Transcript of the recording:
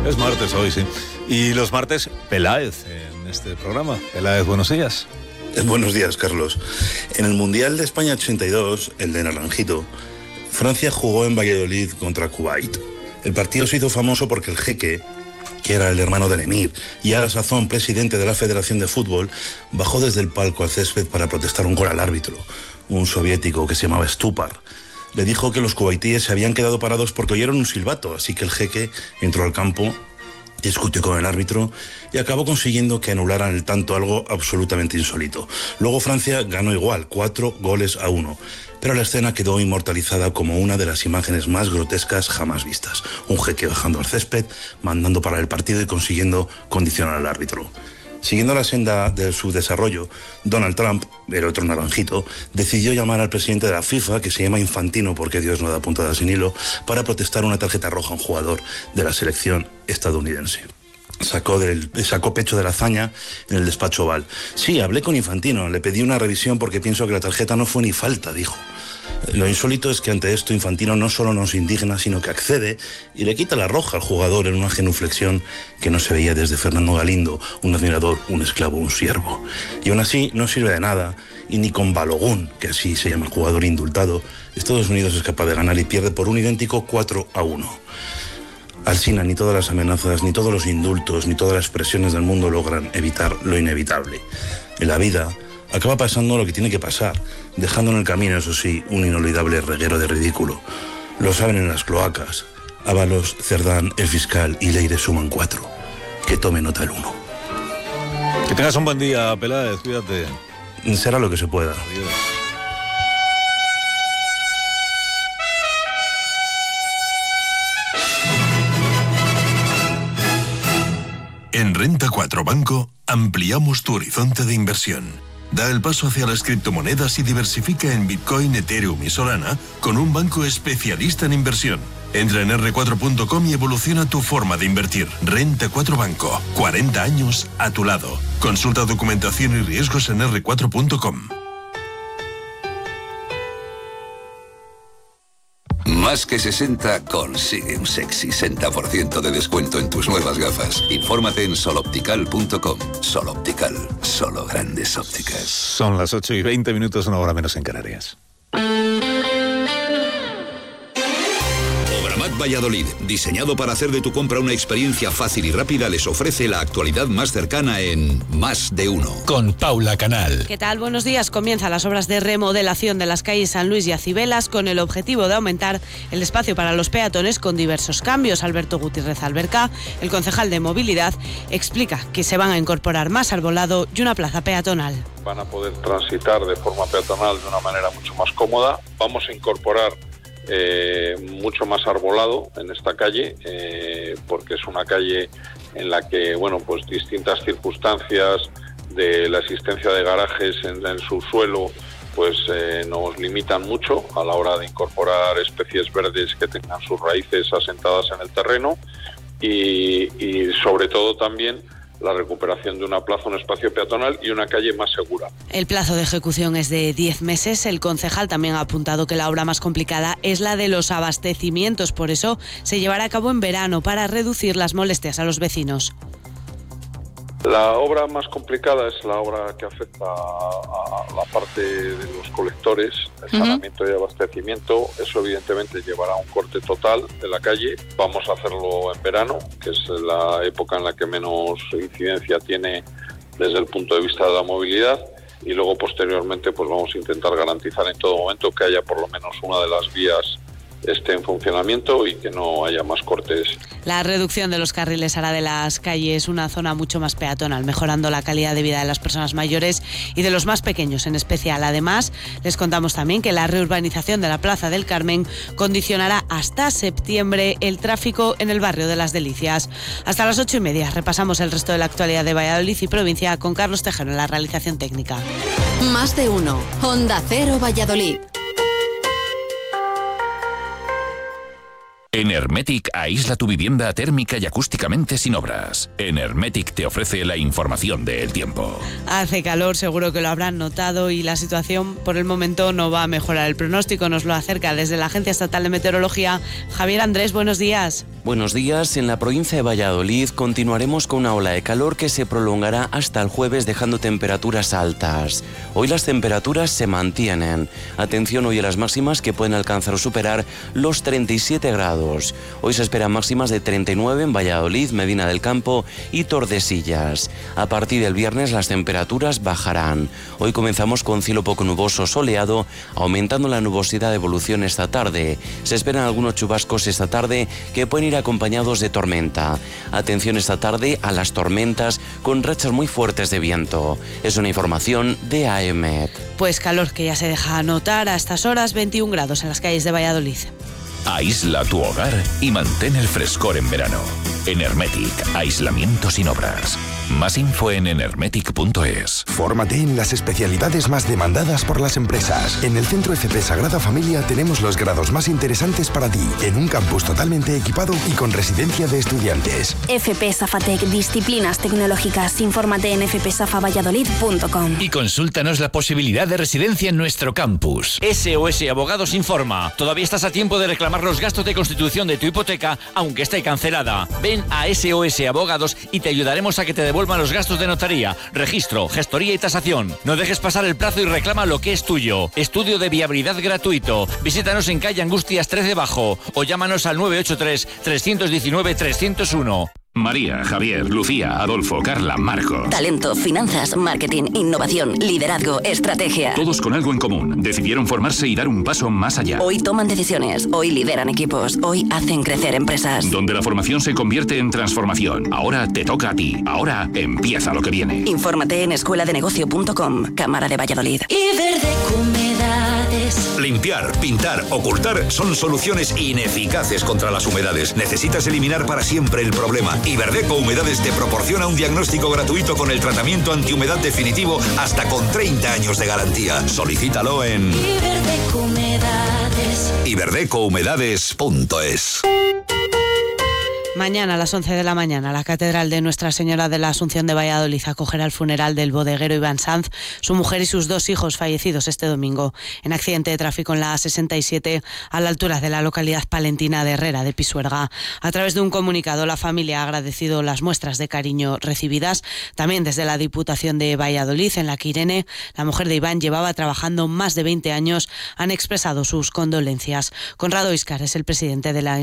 Es martes hoy, sí. Y los martes, Peláez en este programa. Peláez, buenos días. Buenos días, Carlos. En el Mundial de España 82, el de Naranjito, Francia jugó en Valladolid contra Kuwait. El partido se hizo famoso porque el jeque, que era el hermano del emir y a la sazón presidente de la Federación de Fútbol, bajó desde el palco al césped para protestar un gol al árbitro, un soviético que se llamaba Stupar. Le dijo que los cubaitíes se habían quedado parados porque oyeron un silbato, así que el jeque entró al campo, discutió con el árbitro y acabó consiguiendo que anularan el tanto, algo absolutamente insólito. Luego Francia ganó igual, 4-1, pero la escena quedó inmortalizada como una de las imágenes más grotescas jamás vistas. Un jeque bajando al césped, mandando parar el partido y consiguiendo condicionar al árbitro. Siguiendo la senda de su desarrollo, Donald Trump, el otro naranjito, decidió llamar al presidente de la FIFA, que se llama Infantino porque Dios no da puntadas sin hilo, para protestar una tarjeta roja a un jugador de la selección estadounidense. Sacó pecho de la hazaña en el despacho Oval. Sí, hablé con Infantino, le pedí una revisión porque pienso que la tarjeta no fue ni falta, dijo. Lo insólito es que ante esto Infantino no solo nos indigna, sino que accede y le quita la roja al jugador en una genuflexión que no se veía desde Fernando Galindo, un admirador, un esclavo, un siervo. Y aún así no sirve de nada, y ni con Balogun, que así se llama el jugador indultado, Estados Unidos es capaz de ganar y pierde por un idéntico 4-1. Alsina, ni todas las amenazas, ni todos los indultos, ni todas las presiones del mundo logran evitar lo inevitable. En la vida acaba pasando lo que tiene que pasar, dejando en el camino, eso sí, un inolvidable reguero de ridículo. Lo saben en las cloacas. Ábalos, Cerdán, el fiscal y Leire suman 4. Que tome nota el 1. Que tengas un buen día, Peláez, cuídate. Será lo que se pueda. Adiós. En Renta 4 Banco ampliamos tu horizonte de inversión. Da el paso hacia las criptomonedas y diversifica en Bitcoin, Ethereum y Solana con un banco especialista en inversión. Entra en r4.com y evoluciona tu forma de invertir. Renta 4 Banco, 40 años a tu lado. Consulta documentación y riesgos en r4.com. Más que 60 consigue un sexy 60% de descuento en tus nuevas gafas. Infórmate en soloptical.com. Soloptical, solo grandes ópticas. Son las 8:20, una hora menos en Canarias. Obramat Valladolid, diseñado para hacer de tu compra una experiencia fácil y rápida, les ofrece la actualidad más cercana en Más de Uno. Con Paula Canal. ¿Qué tal? Buenos días. Comienzan las obras de remodelación de las calles San Luis y Acibelas con el objetivo de aumentar el espacio para los peatones con diversos cambios. Alberto Gutiérrez Alberca, el concejal de Movilidad, explica que se van a incorporar más arbolado y una plaza peatonal. Van a poder transitar de forma peatonal de una manera mucho más cómoda. Vamos a incorporar mucho más arbolado en esta calle, porque es una calle en la que, pues distintas circunstancias de la existencia de garajes en el subsuelo, pues nos limitan mucho a la hora de incorporar especies verdes que tengan sus raíces asentadas en el terreno y sobre todo también la recuperación de una plaza, un espacio peatonal y una calle más segura. El plazo de ejecución es de 10 meses. El concejal también ha apuntado que la obra más complicada es la de los abastecimientos. Por eso se llevará a cabo en verano para reducir las molestias a los vecinos. La obra más complicada es la obra que afecta a la parte de los colectores, el saneamiento y abastecimiento. Eso evidentemente llevará a un corte total de la calle. Vamos a hacerlo en verano, que es la época en la que menos incidencia tiene desde el punto de vista de la movilidad. Y luego posteriormente pues vamos a intentar garantizar en todo momento que haya por lo menos una de las vías esté en funcionamiento y que no haya más cortes. La reducción de los carriles hará de las calles una zona mucho más peatonal, mejorando la calidad de vida de las personas mayores y de los más pequeños en especial. Además, les contamos también que la reurbanización de la Plaza del Carmen condicionará hasta septiembre el tráfico en el barrio de Las Delicias. Hasta las 8:30 repasamos el resto de la actualidad de Valladolid y provincia con Carlos Tejero en la realización técnica. Más de Uno, Onda Cero Valladolid. Enermetic aísla tu vivienda térmica y acústicamente sin obras. Enermetic te ofrece la información del tiempo. Hace calor, seguro que lo habrán notado, y la situación por el momento no va a mejorar. El pronóstico nos lo acerca desde la Agencia Estatal de Meteorología. Javier Andrés, buenos días. Buenos días. En la provincia de Valladolid continuaremos con una ola de calor que se prolongará hasta el jueves, dejando temperaturas altas. Hoy las temperaturas se mantienen. Atención hoy a las máximas, que pueden alcanzar o superar los 37 grados. Hoy se esperan máximas de 39 en Valladolid, Medina del Campo y Tordesillas. A partir del viernes las temperaturas bajarán. Hoy comenzamos con cielo poco nuboso soleado, aumentando la nubosidad de evolución esta tarde. Se esperan algunos chubascos esta tarde que pueden ir acompañados de tormenta. Atención esta tarde a las tormentas con rachas muy fuertes de viento. Es una información de AEMET. Pues calor que ya se deja notar a estas horas, 21 grados en las calles de Valladolid. Aísla tu hogar y mantén el frescor en verano. Enermetic, aislamiento sin obras. Más info en enermetic.es. Fórmate en las especialidades más demandadas por las empresas. En el Centro FP Sagrada Familia tenemos los grados más interesantes para ti, en un campus totalmente equipado y con residencia de estudiantes. FP Safatec, disciplinas tecnológicas. Infórmate en fpsafavalladolid.com. Y consúltanos la posibilidad de residencia en nuestro campus. SOS Abogados informa. Todavía estás a tiempo de reclamar los gastos de constitución de tu hipoteca, aunque esté cancelada. Ven a SOS Abogados y te ayudaremos a que te devuelvan los gastos de notaría, registro, gestoría y tasación. No dejes pasar el plazo y reclama lo que es tuyo. Estudio de viabilidad gratuito. Visítanos en calle Angustias 13 Bajo o llámanos al 983-319-301. María, Javier, Lucía, Adolfo, Carla, Marco. Talento, finanzas, marketing, innovación, liderazgo, estrategia. Todos con algo en común. Decidieron formarse y dar un paso más allá. Hoy toman decisiones, hoy lideran equipos, hoy hacen crecer empresas. Donde la formación se convierte en transformación. Ahora te toca a ti. Ahora empieza lo que viene. Infórmate en escueladenegocio.com. Cámara de Valladolid. Iberdeco Humedades. Limpiar, pintar, ocultar son soluciones ineficaces contra las humedades. Necesitas eliminar para siempre el problema. Iberdeco Humedades te proporciona un diagnóstico gratuito con el tratamiento antihumedad definitivo hasta con 30 años de garantía. Solicítalo en Iberdeco Humedades. iberdecouhumedades.es. Mañana a las 11 de la mañana, la Catedral de Nuestra Señora de la Asunción de Valladolid acogerá el funeral del bodeguero Iván Sanz, su mujer y sus 2 hijos fallecidos este domingo en accidente de tráfico en la A67 a la altura de la localidad palentina de Herrera de Pisuerga. A través de un comunicado, la familia ha agradecido las muestras de cariño recibidas. También desde la Diputación de Valladolid, en la que Irene, la mujer de Iván, llevaba trabajando más de 20 años, han expresado sus condolencias. Conrado Íscar es el presidente de la